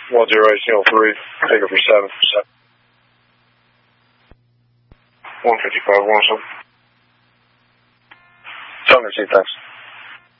10-3, take it for 7. 155, 17. Tell me, thanks.